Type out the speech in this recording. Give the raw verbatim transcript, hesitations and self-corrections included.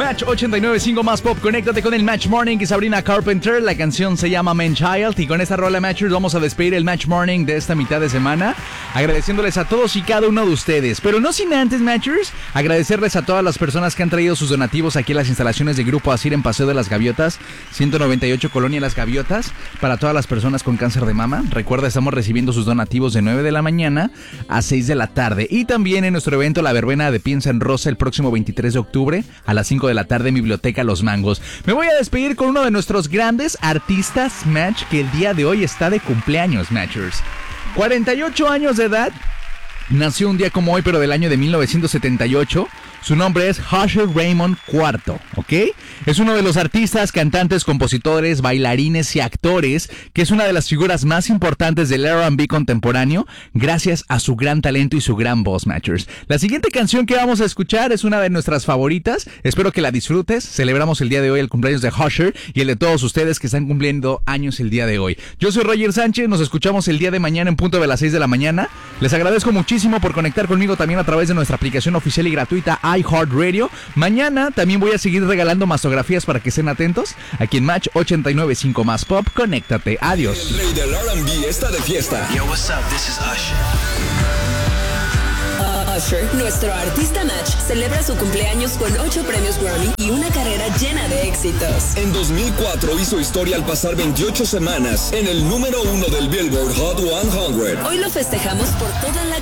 Match ochenta y nueve punto cinco más pop. Conéctate con el Match Morning y Sabrina Carpenter. La canción se llama Man Child. Y con esta rola, Matchers, vamos a despedir el Match Morning de esta mitad de semana, agradeciéndoles a todos y cada uno de ustedes. Pero no sin antes, Matchers, agradecerles a todas las personas que han traído sus donativos aquí a las instalaciones de Grupo Asir en Paseo de las Gaviotas, ciento noventa y ocho Colonia Las Gaviotas, para todas las personas con cáncer de mama. Recuerda, estamos recibiendo sus donativos de nueve de la mañana a seis de la tarde. Y también en nuestro evento La Verbena de Piensa en Rosa el próximo veintitrés de octubre a las cinco de la tarde en Biblioteca Los Mangos. Me voy a despedir con uno de nuestros grandes artistas, Match, que el día de hoy está de cumpleaños, Matchers. cuarenta y ocho años de edad. Nació un día como hoy, pero del año de mil novecientos setenta y ocho. Su nombre es Usher Raymond cuarto, ¿ok? Es uno de los artistas, cantantes, compositores, bailarines y actores que es una de las figuras más importantes del R and B contemporáneo gracias a su gran talento y su gran voz, Matchers. La siguiente canción que vamos a escuchar es una de nuestras favoritas. Espero que la disfrutes. Celebramos el día de hoy el cumpleaños de Usher y el de todos ustedes que están cumpliendo años el día de hoy. Yo soy Roger Sánchez. Nos escuchamos el día de mañana en punto de las seis de la mañana. Les agradezco muchísimo por conectar conmigo también a través de nuestra aplicación oficial y gratuita iHeartRadio. Mañana también voy a seguir regalando mastografías para que estén atentos. Aquí en Match ochenta y nueve punto cinco más pop. Conéctate. Adiós. El rey del R and B está de fiesta. Yo, what's up? This is Usher. Uh, Usher, nuestro artista Match, celebra su cumpleaños con ocho premios Grammy y una carrera llena de éxitos. En dos mil cuatro hizo historia al pasar veintiocho semanas en el número uno del Billboard Hot cien. Hoy lo festejamos por toda la